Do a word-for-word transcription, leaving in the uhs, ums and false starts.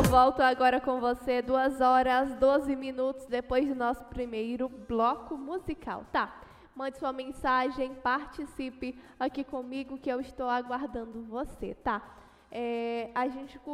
volto agora com você, duas horas, doze minutos depois do nosso primeiro bloco musical, tá? Mande sua mensagem, participe aqui comigo que eu estou aguardando você, tá? É, a gente